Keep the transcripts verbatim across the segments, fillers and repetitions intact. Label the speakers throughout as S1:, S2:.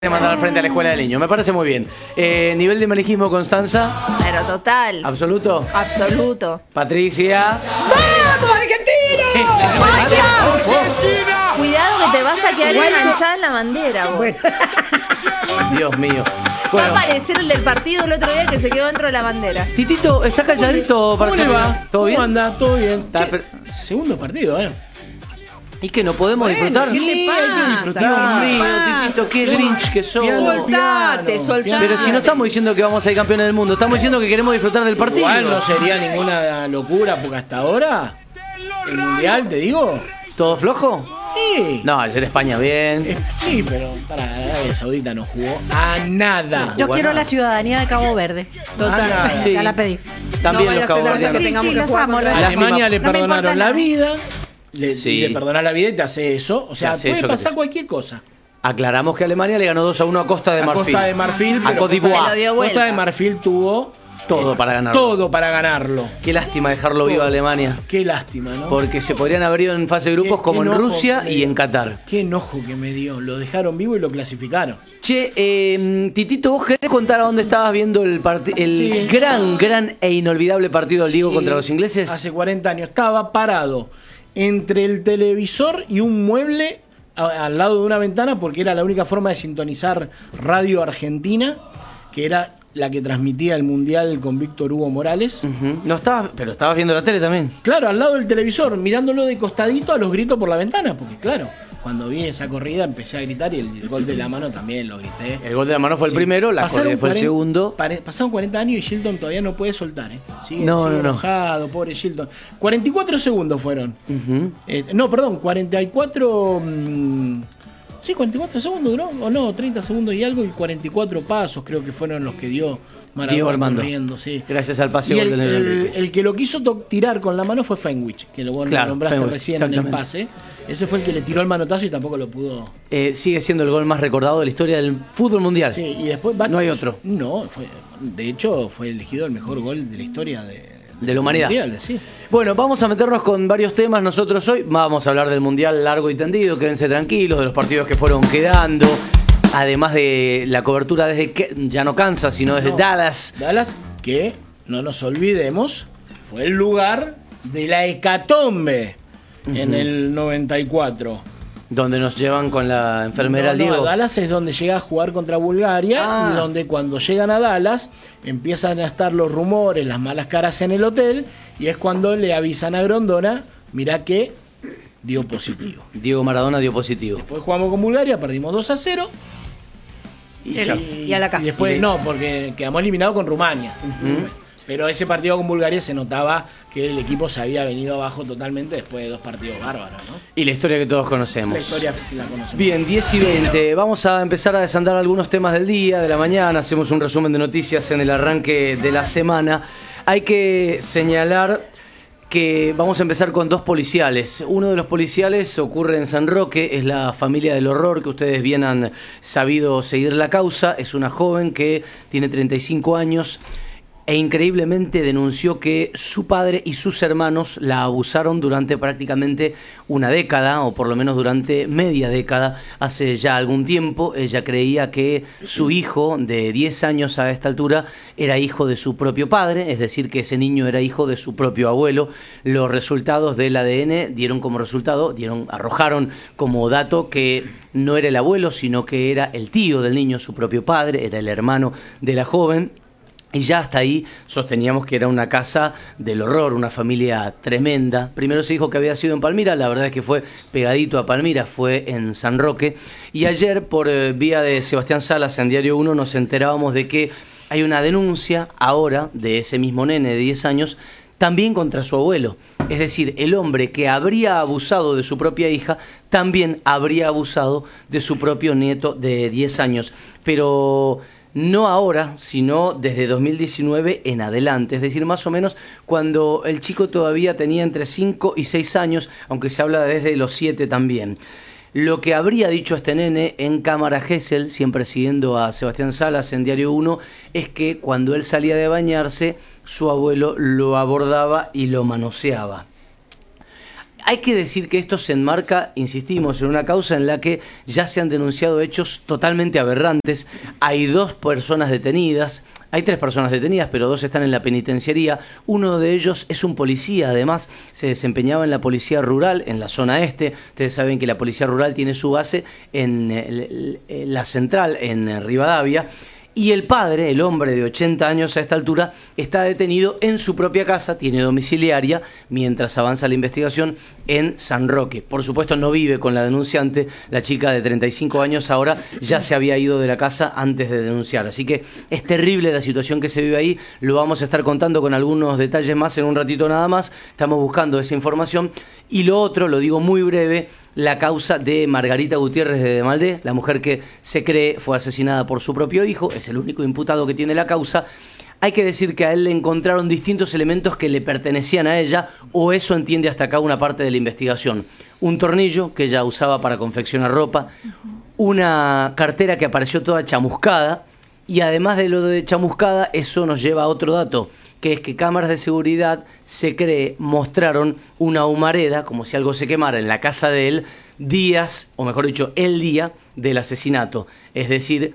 S1: De mandar al frente a la escuela del niño, me parece muy bien. Eh, nivel de malijismo, Constanza.
S2: Pero total.
S1: ¿Absoluto?
S2: Absoluto.
S1: Patricia.
S2: ¡Vamos, Argentina!
S1: ¡Argentina!
S2: Cuidado que te vas a quedar enganchada en la bandera, vos.
S1: Bueno. Dios mío.
S2: Bueno.
S1: Bueno.
S2: Va a aparecer el del partido el otro día que se quedó dentro de la bandera.
S1: Titito, ¿está calladito?
S3: ¿Cómo le va?
S1: ¿Todo bien?
S3: ¿Cómo anda? ¿Todo bien?
S1: Está,
S3: Che,
S1: pero-
S3: segundo partido, ¿eh?
S1: ¿Y que no podemos
S2: Bueno,
S1: disfrutar?
S2: ¿qué le
S3: Sí,
S2: pasa?
S3: hay que disfrutar.
S1: Dios mío,
S2: pasa?
S1: Titito, qué grinch que sos.
S3: Piano,
S2: Soltate,
S3: piano,
S2: soltate.
S3: piano.
S1: Pero si no estamos diciendo que vamos a ser campeones del mundo, estamos diciendo que queremos disfrutar del partido.
S3: Igual no sería ninguna locura porque hasta ahora el mundial, te digo.
S1: ¿Todo flojo?
S3: Sí.
S1: No, ayer España bien.
S3: Eh, Sí, pero para Arabia Saudita no jugó a nada.
S4: Yo
S1: Bueno.
S4: quiero la ciudadanía de Cabo Verde.
S2: Total.
S3: Ah,
S1: sí.
S4: Ya la pedí.
S1: También
S2: No vaya
S1: los
S2: a ser la cosa
S1: caballeros.
S2: que
S4: Sí,
S2: tengamos
S4: sí,
S2: que
S4: los
S2: jugar
S4: amo,
S2: contra
S4: los
S3: A
S4: amo.
S1: Lástima.
S3: Alemania le
S4: No me
S3: perdonaron
S4: importa
S3: la
S4: nada.
S3: vida. Le,
S1: Sí.
S3: le perdonás la vida y te hace eso. O sea,
S1: Te hace
S3: puede
S1: eso que
S3: pasar
S1: te-
S3: cualquier cosa.
S1: Aclaramos que Alemania le ganó dos a uno a Costa de
S3: A
S1: Marfil.
S3: Costa de Marfil.
S1: A
S3: pero
S1: Côte
S3: Costa-
S1: d'Ivoire.
S2: Lo dio vuelta.
S3: Costa de Marfil tuvo
S1: Todo
S3: eh,
S1: para ganarlo.
S3: Todo para ganarlo.
S1: Qué lástima dejarlo vivo a Alemania.
S3: Qué lástima, ¿no?
S1: Porque se podrían haber ido en fase de grupos
S3: Qué-
S1: como
S3: qué
S1: en
S3: enojo
S1: Rusia
S3: me
S1: y
S3: dio.
S1: en Qatar.
S3: Qué enojo que me dio. Lo dejaron vivo y lo clasificaron.
S1: Che, eh, Titito, ¿vos querés contar a dónde estabas viendo el, parti- el
S3: Sí.
S1: gran, gran e inolvidable partido del Diego
S3: Sí,
S1: contra los ingleses?
S3: Hace cuarenta años. Estaba parado entre el televisor y un mueble a- al lado de una ventana porque era la única forma de sintonizar Radio Argentina, que era la que transmitía el Mundial con Víctor Hugo Morales.
S1: Ujú. No estabas, pero estabas viendo la tele también.
S3: Claro, al lado del televisor, mirándolo de costadito a los gritos por la ventana, porque claro, cuando vi esa corrida empecé a gritar y el, el gol de la mano también lo grité.
S1: El gol de la mano fue el
S3: Sí.
S1: primero, la
S3: Pasaron
S1: corrida fue el
S3: cuarenta
S1: segundo.
S3: pare- pasaron cuarenta años y Shilton todavía no puede soltar, ¿eh? Sigue,
S1: No,
S3: sigue
S1: no, no.
S3: enojado, pobre Shilton. cuarenta y cuatro segundos fueron.
S1: Ujú.
S3: Eh, no, perdón, cuarenta y cuatro... mm, sí, cuarenta y cuatro segundos duró, o no, treinta segundos y algo, y cuarenta y cuatro pasos creo que fueron los que dio Maradona
S1: Diego Armando.
S3: corriendo, sí.
S1: Gracias al pase
S3: Y
S1: gol
S3: el,
S1: del
S3: el-
S1: Enrique.
S3: el que lo quiso to- tirar con la mano fue Fenwich, que lo vos
S1: Claro,
S3: nombraste
S1: Fenwich,
S3: recién en el
S1: exactamente.
S3: pase. Ese fue el que le tiró el manotazo y tampoco lo pudo.
S1: Eh, sigue siendo el gol más recordado de la historia del fútbol mundial.
S3: Sí, y después
S1: No hay otro.
S3: No, fue, de hecho fue elegido el mejor gol de la historia de,
S1: De la humanidad.
S3: mundial, sí.
S1: Bueno, vamos a meternos con varios temas nosotros hoy. Vamos a hablar del Mundial largo y tendido, quédense tranquilos, de los partidos que fueron quedando. Además de la cobertura desde que, ya no Kansas, sino desde
S3: No,
S1: Dallas.
S3: Dallas, que no nos olvidemos, fue el lugar de la hecatombe en el noventa y cuatro.
S1: Donde nos llevan con la enfermera
S3: No,
S1: al
S3: no,
S1: Diego.
S3: a Dallas es donde llega a jugar contra Bulgaria
S1: Ah.
S3: y donde cuando llegan a Dallas empiezan a estar los rumores, las malas caras en el hotel y es cuando le avisan a Grondona, mirá que dio positivo.
S1: Diego Maradona dio positivo.
S3: Después jugamos con Bulgaria, perdimos dos a cero.
S1: Y
S2: El-
S1: chao.
S2: y a la casa.
S3: Y después
S1: Y-
S3: no, porque quedamos eliminados con Rumania. Pero ese partido con Bulgaria se notaba que el equipo se había venido abajo totalmente después de dos partidos bárbaros, ¿no?
S1: Y la historia que todos conocemos.
S3: La historia la conocemos.
S1: Bien, diez y veinte. Vamos a empezar a desandar algunos temas del día, de la mañana. Hacemos un resumen de noticias en el arranque de la semana. Hay que señalar que vamos a empezar con dos policiales. Uno de los policiales ocurre en San Roque, es la familia del horror que ustedes bien han sabido seguir la causa. Es una joven que tiene treinta y cinco años. E increíblemente denunció que su padre y sus hermanos la abusaron durante prácticamente una década, o por lo menos durante media década. Hace ya algún tiempo ella creía que su hijo de diez años a esta altura era hijo de su propio padre, es decir, que ese niño era hijo de su propio abuelo. Los resultados del A D N dieron como resultado, dieron, arrojaron como dato que no era el abuelo, sino que era el tío del niño, su propio padre, era el hermano de la joven. Y ya hasta ahí sosteníamos que era una casa del horror, una familia tremenda. Primero se dijo que había sido en Palmira, la verdad es que fue pegadito a Palmira, fue en San Roque. Y ayer, por eh, vía de Sebastián Salas en Diario uno, nos enterábamos de que hay una denuncia ahora de ese mismo nene de diez años, también contra su abuelo. Es decir, el hombre que habría abusado de su propia hija, también habría abusado de su propio nieto de diez años. Pero no ahora, sino desde dos mil diecinueve en adelante, es decir, más o menos cuando el chico todavía tenía entre cinco y seis años, aunque se habla desde los siete también. Lo que habría dicho este nene en cámara Gesell, siempre siguiendo a Sebastián Salas en Diario uno, es que cuando él salía de bañarse, su abuelo lo abordaba y lo manoseaba. Hay que decir que esto se enmarca, insistimos, en una causa en la que ya se han denunciado hechos totalmente aberrantes. Hay dos personas detenidas, hay tres personas detenidas, pero dos están en la penitenciaría. Uno de ellos es un policía, además se desempeñaba en la policía rural, en la zona este. Ustedes saben que la policía rural tiene su base en la central, en Rivadavia. Y el padre, el hombre de ochenta años a esta altura, está detenido en su propia casa, tiene domiciliaria, mientras avanza la investigación en San Roque. Por supuesto no vive con la denunciante, la chica de treinta y cinco años ahora ya se había ido de la casa antes de denunciar. Así que es terrible la situación que se vive ahí, lo vamos a estar contando con algunos detalles más en un ratito nada más, estamos buscando esa información. Y lo otro, lo digo muy breve, la causa de Margarita Gutiérrez de Demaldé, la mujer que se cree fue asesinada por su propio hijo, es el único imputado que tiene la causa. Hay que decir que a él le encontraron distintos elementos que le pertenecían a ella, o eso entiende hasta acá una parte de la investigación. Un tornillo que ella usaba para confeccionar ropa, una cartera que apareció toda chamuscada, y además de lo de chamuscada, eso nos lleva a otro dato, que es que cámaras de seguridad, se cree, mostraron una humareda, como si algo se quemara en la casa de él, días, o mejor dicho, el día del asesinato. Es decir,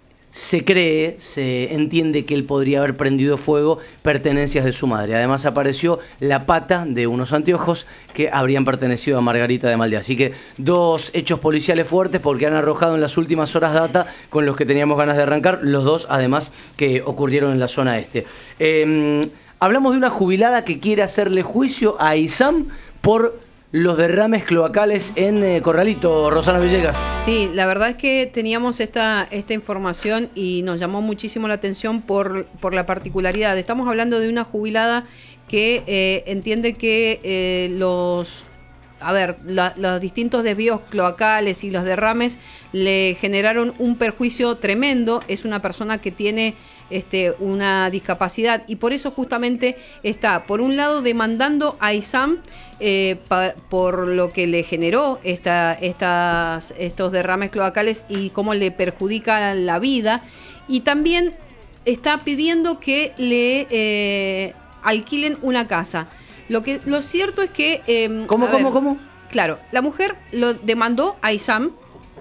S1: se cree, se entiende que él podría haber prendido fuego pertenencias de su madre. Además apareció la pata de unos anteojos que habrían pertenecido a Margarita Demaldé. Así que dos hechos policiales fuertes porque han arrojado en las últimas horas data con los que teníamos ganas de arrancar, los dos además que ocurrieron en la zona este. Eh, hablamos de una jubilada que quiere hacerle juicio a Aysam por los derrames cloacales en eh, Corralito, Rosana Villegas.
S5: Sí, la verdad es que teníamos esta, esta información y nos llamó muchísimo la atención por, por la particularidad. Estamos hablando de una jubilada que eh, entiende que eh, los... A ver, la, los distintos desvíos cloacales y los derrames le generaron un perjuicio tremendo. Es una persona que tiene este, una discapacidad y por eso justamente está, por un lado, demandando a Aysam eh, pa, por lo que le generó esta, estas, estos derrames cloacales y cómo le perjudica la vida. Y también está pidiendo que le eh, alquilen una casa. Lo que lo cierto es que... Eh,
S1: ¿Cómo, cómo, ver, cómo?
S5: Claro, la mujer lo demandó a Aysam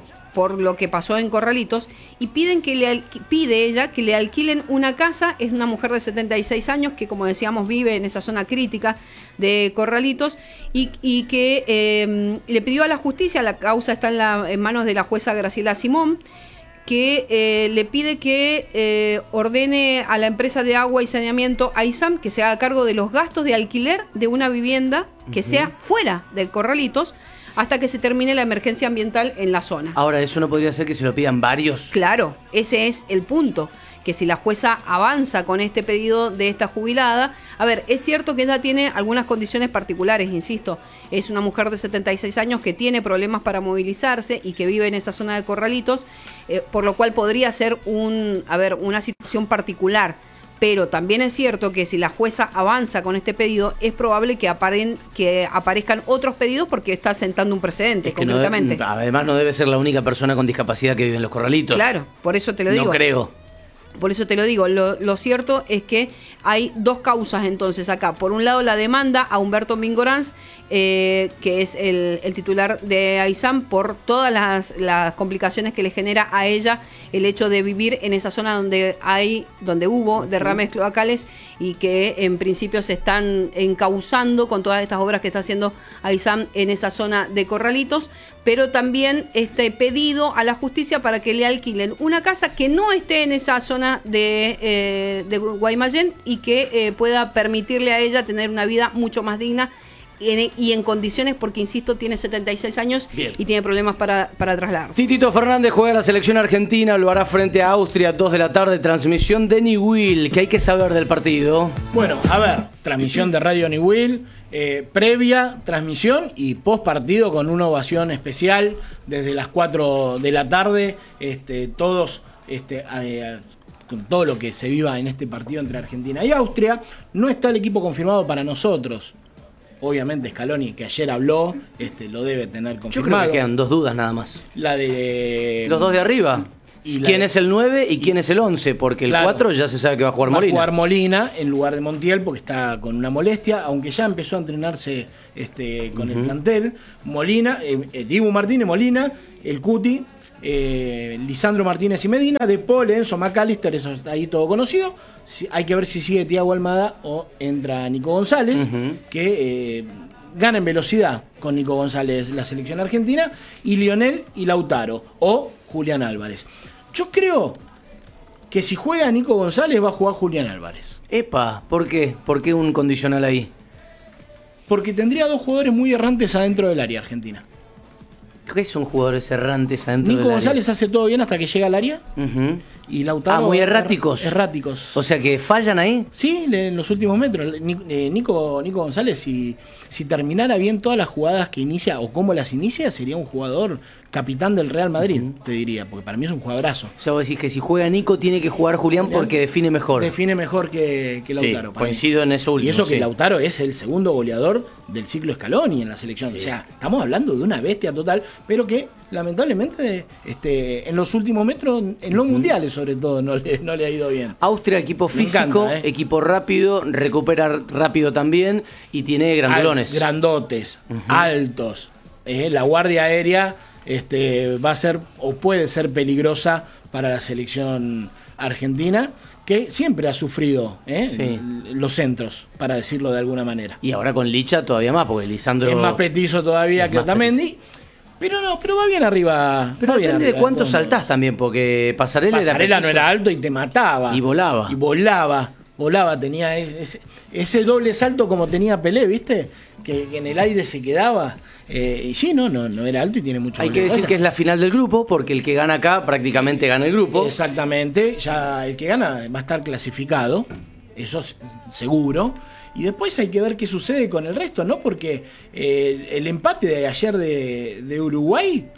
S5: por lo que pasó en Corralitos y piden que le pide ella que le alquilen una casa. Es una mujer de setenta y seis años que, como decíamos, vive en esa zona crítica de Corralitos y, y que eh, le pidió a la justicia, la causa está en, la, en manos de la jueza Graciela Simón, que eh, le pide que eh, ordene a la empresa de agua y saneamiento Aysam que se haga cargo de los gastos de alquiler de una vivienda que uh-huh. sea fuera del Corralitos hasta que se termine la emergencia ambiental en la zona.
S1: Ahora, ¿eso no podría ser que se lo pidan varios?
S5: Claro, ese es el punto, que si la jueza avanza con este pedido de esta jubilada, a ver, es cierto que ella tiene algunas condiciones particulares, insisto, es una mujer de setenta y seis años que tiene problemas para movilizarse y que vive en esa zona de Corralitos, eh, por lo cual podría ser un, a ver, una situación particular, pero también es cierto que si la jueza avanza con este pedido, es probable que, aparen, que aparezcan otros pedidos porque está sentando un precedente,
S1: es que
S5: concretamente.
S1: No, además no debe ser la única persona con discapacidad que vive en los Corralitos.
S5: Claro, por eso te lo digo.
S1: No creo.
S5: Por eso te lo digo, lo, lo cierto es que hay dos causas entonces acá. Por un lado, la demanda a Humberto Mingoranz, eh, que es el, el titular de Aysam, por todas las, las complicaciones que le genera a ella el hecho de vivir en esa zona donde hay, donde hubo derrames cloacales y que en principio se están encauzando con todas estas obras que está haciendo Aysam en esa zona de Corralitos, pero también este pedido a la justicia para que le alquilen una casa que no esté en esa zona de, eh, de Guaymallén y que eh, pueda permitirle a ella tener una vida mucho más digna y en, y en condiciones, porque insisto, tiene setenta y seis años. Bien. Y tiene problemas para, para trasladarse.
S1: Titito Fernández juega la selección argentina, lo hará frente a Austria, dos de la tarde, transmisión de Niwil. ¿Qué hay que saber del partido?
S3: Bueno, a ver, transmisión de Radio Niwil, eh, previa, transmisión y post partido con una ovación especial desde las cuatro de la tarde, este, todos este, eh, con todo lo que se viva en este partido entre Argentina y Austria. No está el equipo confirmado para nosotros. Obviamente Scaloni, que ayer habló, este, lo debe tener confirmado.
S1: Yo creo que quedan dos dudas nada más.
S3: La de...
S1: ¿Los dos de arriba?
S3: Y
S1: ¿Quién
S3: la,
S1: es el nueve y quién es el once? Porque el
S3: claro,
S1: cuatro ya se sabe que va a jugar
S3: va
S1: Molina.
S3: Va a jugar Molina en lugar de Montiel porque está con una molestia, aunque ya empezó a entrenarse este, con uh-huh. el plantel. Molina, eh, eh, Dibu Martínez, Molina, el Cuti, eh, Lisandro Martínez y Medina, De Paul, Enzo, McAllister, eso está ahí todo conocido. Si, hay que ver si sigue Thiago Almada o entra Nico González, uh-huh. que... Eh, gana en velocidad con Nico González la selección argentina, y Lionel y Lautaro o Julián Álvarez. Yo creo que si juega Nico González va a jugar Julián Álvarez.
S1: Epa, ¿por qué? ¿Por qué un condicional ahí?
S3: Porque tendría dos jugadores muy errantes adentro del área argentina.
S1: ¿Qué son jugadores errantes adentro
S3: Nico
S1: del área?
S3: Nico González hace todo bien hasta que llega al área.
S1: Uh-huh.
S3: Y Lautaro...
S1: Ah, muy erráticos.
S3: Er, erráticos.
S1: O sea que fallan ahí.
S3: Sí, en los últimos metros. Nico, Nico González, si, si terminara bien todas las jugadas que inicia o cómo las inicia, sería un jugador capitán del Real Madrid, uh-huh. te diría, porque para mí es un jugadorazo.
S1: O sea, vos decís que si juega Nico tiene que jugar Julián, Julián porque define mejor.
S3: Define mejor que, que Lautaro.
S1: Sí, coincido en eso último.
S3: Y eso que
S1: sí.
S3: Lautaro es el segundo goleador del ciclo Scaloni en la selección. Sí. O sea, estamos hablando de una bestia total, pero que lamentablemente este, en los últimos metros, en los uh-huh. mundiales sobre todo, no le, no le ha ido bien.
S1: Austria, equipo físico, encanta, ¿eh? Equipo rápido, recupera rápido también y tiene grandulones.
S3: Al, grandotes, uh-huh. altos. Eh, la guardia aérea este, va a ser o puede ser peligrosa para la selección argentina, que siempre ha sufrido ¿eh? sí. los centros, para decirlo de alguna manera.
S1: Y ahora con Licha todavía más, porque Lisandro
S3: es más petizo todavía que Otamendi. Pero no, pero va bien arriba.
S1: Pero
S3: va bien
S1: depende
S3: arriba,
S1: de cuánto
S3: de
S1: saltás también, porque Pasarela,
S3: Pasarela
S1: era
S3: no era alto y te mataba.
S1: Y volaba.
S3: Y volaba, volaba, tenía ese, ese doble salto como tenía Pelé, ¿viste? Que, que en el aire se quedaba. Eh, y sí, no, no, no era alto y tiene mucho.
S1: Hay que decir que es la final del grupo, porque el que gana acá prácticamente gana el grupo.
S3: Exactamente, ya el que gana va a estar clasificado, eso es seguro. Y después hay que ver qué sucede con el resto, ¿no? Porque eh, el empate de ayer de, de Uruguay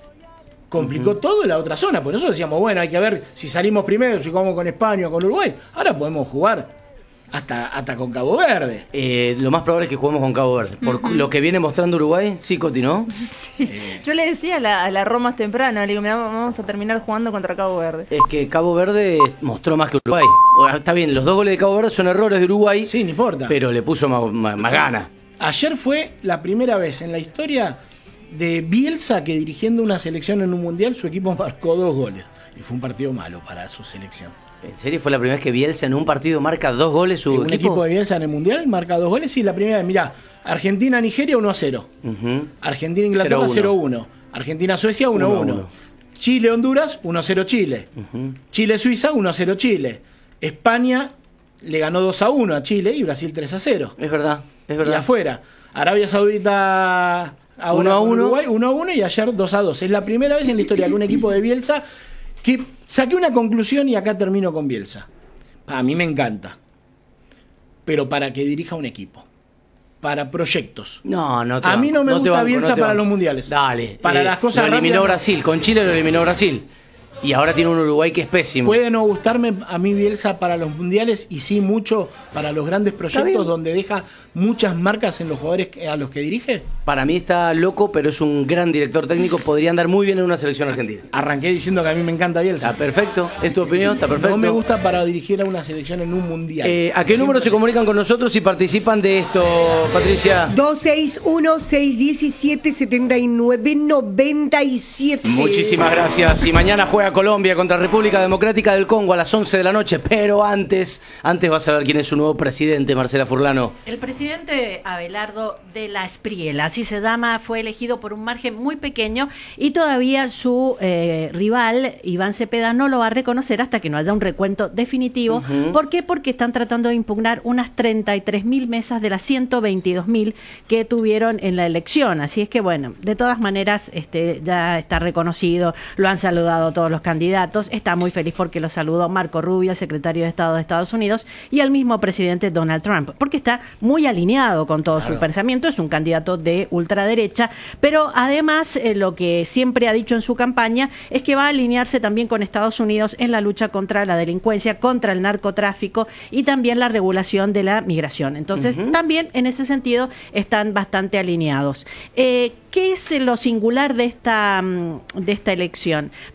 S3: complicó uh-huh. todo en la otra zona. Por eso decíamos, bueno, hay que ver si salimos primero, si jugamos con España o con Uruguay. Ahora podemos jugar hasta, hasta con Cabo Verde.
S1: Eh, lo más probable es que juguemos con Cabo Verde. Por uh-huh. lo que viene mostrando Uruguay, sí, Coti, ¿no?
S2: Sí. Eh. Yo le decía a la, a la Roma temprano, le digo, mirá, vamos a terminar jugando contra Cabo Verde.
S1: Es que Cabo Verde mostró más que Uruguay. Está bien, los dos goles de Cabo Verde son errores de Uruguay.
S3: Sí, no importa.
S1: Pero le puso más, más, más gana.
S3: Ayer fue la primera vez en la historia de Bielsa que dirigiendo una selección en un mundial su equipo marcó dos goles. Y fue un partido malo para su selección.
S1: ¿En serio fue la primera vez que Bielsa en un partido marca dos goles su
S3: ¿Un
S1: equipo?
S3: equipo de Bielsa en el mundial marca dos goles? Sí, la primera vez. Mirá, Argentina-Nigeria uno a cero. Uh-huh. Argentina-Inglaterra cero a uno. Argentina-Suecia uno a uno. Chile-Honduras uno a cero Chile. Uh-huh. Chile-Suiza uno a cero Chile. España le ganó dos a uno a Chile y Brasil tres a cero.
S1: Es verdad, es verdad.
S3: Y afuera, Arabia Saudita uno a uno, Uruguay uno a uno y ayer dos a dos. Es la primera vez en la historia que un equipo de Bielsa que saqué una conclusión y acá termino con Bielsa. A mí me encanta, pero para que dirija un equipo, para proyectos.
S1: No, no te
S3: A mí no me
S1: no
S3: gusta
S1: banco,
S3: Bielsa
S1: no
S3: para
S1: banco.
S3: los mundiales.
S1: Dale.
S3: Para
S1: eh,
S3: las cosas
S1: lo eliminó
S3: rápidas,
S1: Brasil, con Chile lo eliminó Brasil. Y ahora tiene un Uruguay que es pésimo.
S3: Puede no gustarme a mí Bielsa para los mundiales y sí mucho para los grandes proyectos donde deja muchas marcas en los jugadores a los que dirige.
S1: Para mí está loco, pero es un gran director técnico. Podría andar muy bien en una selección argentina.
S3: Arranqué diciendo que a mí me encanta Bielsa.
S1: Está perfecto, es tu opinión, está perfecto.
S3: No me gusta para dirigir a una selección en un mundial.
S1: Eh, ¿A qué Siempre número se comunican con nosotros y participan de esto, Patricia?
S6: dos seis uno, seis uno siete, siete nueve nueve siete.
S1: Muchísimas gracias. Y mañana juega Colombia contra República Democrática del Congo a las once de la noche. Pero antes, antes vas a ver quién es su nuevo presidente, Marcela Furlano.
S4: El presidente Abelardo de la Espriella, así se llama, fue elegido por un margen muy pequeño y todavía su eh, rival, Iván Cepeda, no lo va a reconocer hasta que no haya un recuento definitivo. Uh-huh. ¿Por qué? Porque están tratando de impugnar unas treinta y tres mil mesas de las ciento veintidós mil que tuvieron en la elección. Así es que, bueno, de todas maneras este, ya está reconocido, lo han saludado todos los candidatos. Está muy feliz porque lo saludó Marco Rubio, el secretario de Estado de Estados Unidos, y el mismo presidente Donald Trump, porque está muy alineado con todo claro. su pensamiento. Es un candidato de ultraderecha, pero además eh, lo que siempre ha dicho en su campaña es que va a alinearse también con Estados Unidos en la lucha contra la delincuencia, contra el narcotráfico y también la regulación de la migración. Entonces, uh-huh. también en ese sentido están bastante alineados. Eh, ¿Qué es lo singular de esta, de esta elección? Primero que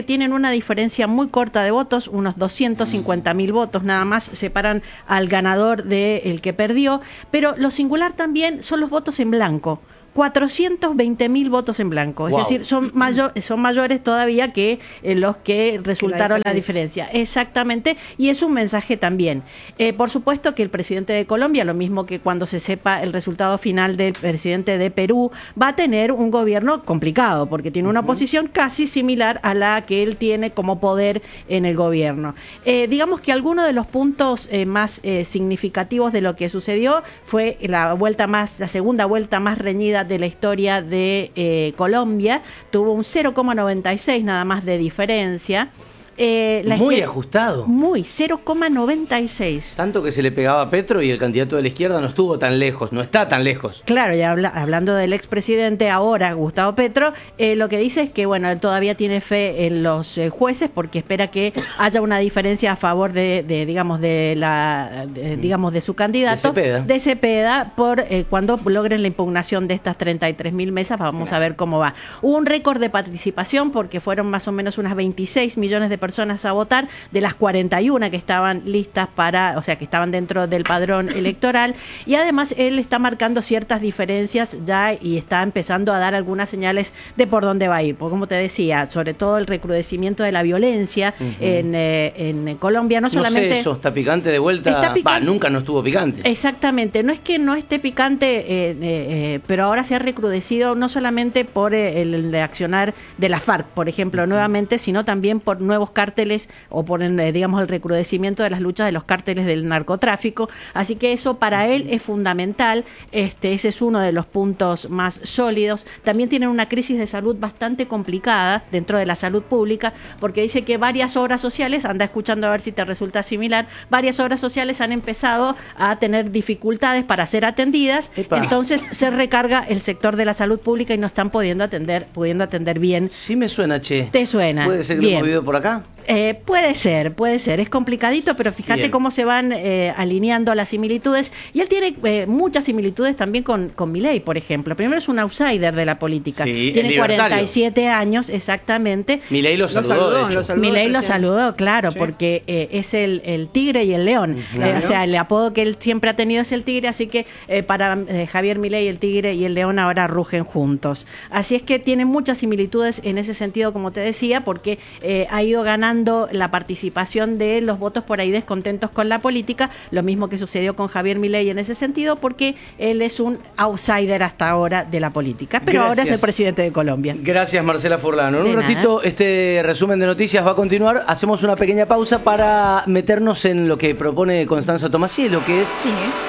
S4: que tienen una diferencia muy corta de votos, unos doscientos cincuenta mil votos nada más separan al ganador del que perdió, pero lo singular también son los votos en blanco. cuatrocientos veinte mil votos en blanco,
S1: Wow.
S4: es decir, son, mayo, son mayores todavía que eh, los que resultaron
S2: La
S4: la diferencia. Exactamente, y es un mensaje también. Eh, por supuesto que el presidente de Colombia, lo mismo que cuando se sepa el resultado final del presidente de Perú, va a tener un gobierno complicado, porque tiene una oposición casi similar a la que él tiene como poder en el gobierno. Eh, digamos que algunos de los puntos eh, más eh, significativos de lo que sucedió fue la vuelta más, la segunda vuelta más reñida de la historia de eh, Colombia, tuvo un cero coma noventa y seis nada más de diferencia. Eh, la
S1: Muy
S4: izquier-
S1: ajustado.
S4: Muy, cero coma noventa y seis.
S1: Tanto que se le pegaba a Petro y el candidato de la izquierda no estuvo tan lejos, no está tan lejos.
S4: Claro, ya habla- hablando del expresidente ahora, Gustavo Petro, eh, lo que dice es que bueno, él todavía tiene fe en los eh, jueces porque espera que haya una diferencia a favor de, de, digamos, de la, de, digamos, de su candidato,
S1: De Cepeda.
S4: de Cepeda, por eh, cuando logren la impugnación de estas treinta y tres mil mesas. Vamos a ver cómo va. Hubo un récord de participación porque fueron más o menos unas veintiséis millones de personas a votar, de las cuarenta y una que estaban listas para, o sea, que estaban dentro del padrón electoral, y además él está marcando ciertas diferencias ya y está empezando a dar algunas señales de por dónde va a ir, porque como te decía, sobre todo el recrudecimiento de la violencia uh-huh. en, eh, en Colombia, no solamente...
S1: No sé, eso está picante de vuelta,
S4: está picante.
S1: Va, nunca no estuvo picante.
S4: Exactamente, no es que no esté picante, eh, eh, eh, pero ahora se ha recrudecido no solamente por eh, el, el accionar de la FARC, por ejemplo, uh-huh. nuevamente, sino también por nuevos cárteles o por, eh, digamos, el recrudecimiento de las luchas de los cárteles del narcotráfico. Así que eso para él es fundamental. Este, ese es uno de los puntos más sólidos. También tienen una crisis de salud bastante complicada dentro de la salud pública, porque dice que varias obras sociales, anda escuchando a ver si te resulta similar, varias obras sociales han empezado a tener dificultades para ser atendidas. Epa. Entonces se recarga el sector de la salud pública y no están pudiendo atender, pudiendo atender bien.
S1: Sí me suena, che.
S4: ¿Te suena?
S1: ¿Puede ser que
S4: bien.
S1: lo hemos vivido por acá?
S4: Eh, puede ser, puede ser. Es complicadito, pero fíjate Bien. cómo se van eh, alineando las similitudes. Y él tiene eh, muchas similitudes también con, con Milei, por ejemplo. Primero es un outsider de la política.
S1: Sí,
S4: tiene cuarenta y siete años, exactamente.
S1: Milei lo saludó, lo saludó,
S5: lo saludó
S4: Milei lo saludó, claro, sí. porque eh, es el, el tigre y el león. Claro. Eh, o sea, el apodo que él siempre ha tenido es el tigre, así que eh, para eh, Javier Milei el tigre y el león ahora rugen juntos. Así es que tiene muchas similitudes en ese sentido, como te decía, porque eh, ha ido ganando la participación de los votos por ahí descontentos con la política, lo mismo que sucedió con Javier Milei en ese sentido, porque él es un outsider hasta ahora de la política, pero Gracias. ahora es el presidente de Colombia.
S1: Gracias, Marcela Furlano. En
S4: de
S1: un
S4: nada.
S1: ratito este resumen de noticias va a continuar. Hacemos una pequeña pausa para meternos en lo que propone Constanza Tomasiello, que es
S2: sí.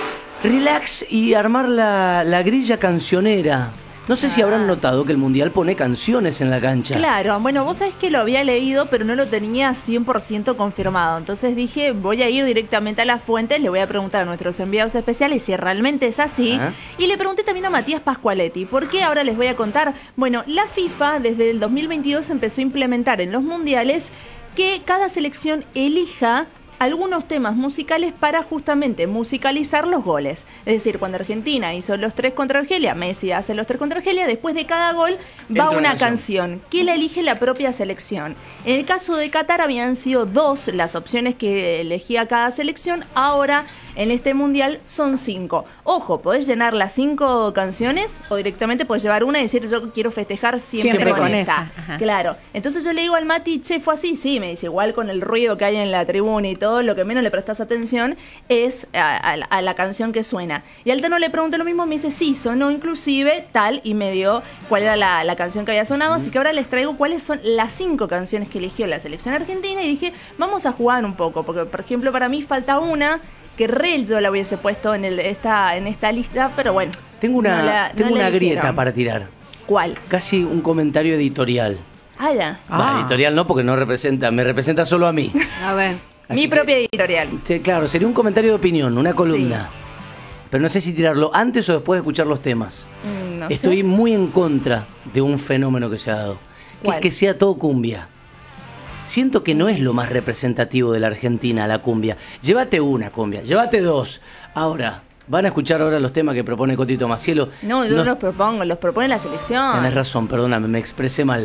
S1: relax y armar la, la grilla cancionera. No sé si habrán notado que el Mundial pone canciones en la cancha.
S2: Claro, bueno, vos sabés que lo había leído, pero no lo tenía cien por ciento confirmado. Entonces dije, voy a ir directamente a las fuentes, le voy a preguntar a nuestros enviados especiales si realmente es así. Ajá. Y le pregunté también a Matías Pascualetti, ¿por qué? Ahora les voy a contar. Bueno, la FIFA desde el dos mil veintidós empezó a implementar en los mundiales que cada selección elija algunos temas musicales para justamente musicalizar los goles. Es decir, cuando Argentina hizo los tres contra Argelia, Messi hace los tres contra Argelia, después de cada gol va una, una canción que la elige la propia selección. En el caso de Qatar habían sido dos las opciones que elegía cada selección, ahora en este mundial son cinco. Ojo, podés llenar las cinco canciones o directamente podés llevar una y decir yo quiero festejar siempre,
S4: siempre
S2: con,
S4: con
S2: esta.
S4: esa.
S2: Claro. Entonces yo le digo al Mati, che, ¿fue así? Sí, me dice, igual con el ruido que hay en la tribuna y todo, lo que menos le prestas atención es a, a, a la canción que suena. Y al Tano le pregunté lo mismo, me dice, sí, sonó inclusive tal, y me dio cuál era la, la canción que había sonado, mm. así que ahora les traigo cuáles son las cinco canciones que eligió la selección argentina y dije, vamos a jugar un poco, porque por ejemplo para mí falta una que re yo la hubiese puesto en, el, esta, en esta lista, pero bueno.
S1: Tengo una,
S2: no la,
S1: tengo
S2: no
S1: una
S2: la
S1: grieta para tirar.
S2: ¿Cuál?
S1: Casi un comentario editorial.
S2: Ah, ya.
S1: Ah. Editorial no, porque no representa, me representa solo a mí.
S5: A ver.
S2: Así Mi propia que, editorial.
S1: Sí, claro, sería un comentario de opinión, una columna. Sí. Pero no sé si tirarlo antes o después de escuchar los temas.
S2: Mm, no
S1: Estoy
S2: sé.
S1: muy en contra de un fenómeno que se ha dado. Que es que sea todo cumbia. Siento que no es lo más representativo de la Argentina, la cumbia. Llévate una cumbia, llévate dos. Ahora, van a escuchar ahora los temas que propone Cotito Macielo.
S2: No, yo no los propongo, los propone la selección.
S1: Tenés razón, perdóname, me expresé mal.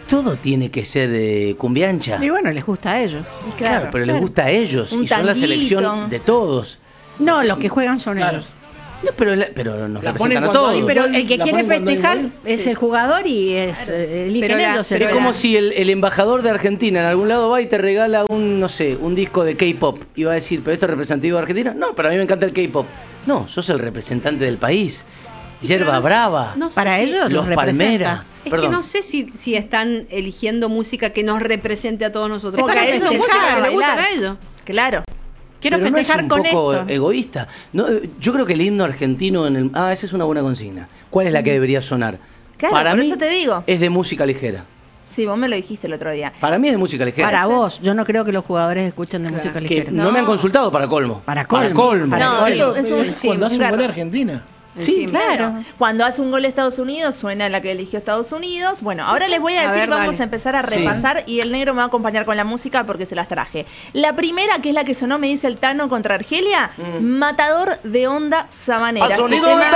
S1: todo tiene que ser eh, cumbiancha.
S4: Y bueno, les gusta a ellos.
S1: Claro, pero
S2: claro.
S1: les gusta a ellos.
S2: Un
S1: y son la
S2: tanguito.
S1: selección de todos.
S4: No, los que juegan son
S3: Claro.
S4: ellos.
S1: No, pero, la- pero nos
S3: La
S1: representan
S3: ponen
S1: a
S3: cuando
S1: todos.
S3: hay-
S4: Pero el que
S3: La
S4: quiere
S3: ponen cuando hay
S4: festejar
S3: gol.
S4: es el jugador y es eh, eligen
S5: Pero la-
S4: ellos.
S5: pero
S4: el
S1: Es
S5: la-
S1: como si el, el embajador de Argentina en algún lado va y te regala un, no sé, un disco de K-pop. Y va a decir, ¿pero esto es representativo de Argentina? No, pero a mí me encanta el K-pop. No, sos el representante del país. Yerba
S5: Pero no sé-
S1: Brava,
S5: no sé
S4: Para
S5: si-
S4: ellos
S1: Los
S4: los
S1: Palmera.
S4: representa.
S5: Es
S1: Perdón.
S5: que no sé si, si están eligiendo música que nos represente a todos nosotros.
S2: Porque
S5: Están
S2: a ellos
S5: eligiendo
S2: les
S5: música
S2: gusta
S5: que les gusta
S2: bailar.
S5: a ellos.
S2: Claro.
S4: Quiero
S1: Pero
S4: festejar
S1: no es un
S4: con
S1: poco
S4: esto.
S1: egoísta. No, eh, yo creo que el himno argentino en el... Ah, esa es una buena consigna. ¿Cuál es la que debería sonar?
S2: Claro,
S1: Para
S2: por
S1: mí
S2: eso te digo.
S1: es de música ligera.
S2: Sí, vos me lo dijiste el otro día.
S1: Para mí es de música ligera.
S4: Para vos, yo no creo que los jugadores escuchen de música
S1: que
S4: ligera.
S1: no.
S2: No.
S1: me han consultado para colmo.
S4: Para colmo.
S1: Para colmo.
S4: Para
S2: No,
S4: colmo.
S3: Eso
S2: es un-
S3: es
S2: sí,
S3: cuando hace un
S2: un
S3: gol
S2: garro.
S3: Argentina.
S1: Sí,
S4: claro.
S2: Bueno, cuando hace un gol Estados Unidos, suena la que eligió Estados Unidos. Bueno, ahora les voy a
S5: A
S2: decir,
S5: ver,
S2: vamos
S5: dale.
S2: a empezar a
S1: Sí.
S2: repasar y el negro me va a acompañar con la música porque se las traje. La primera, que es la que sonó, me dice el Tano contra Argelia, Matador de Onda Sabanera.
S1: Al sonido
S2: Este tema-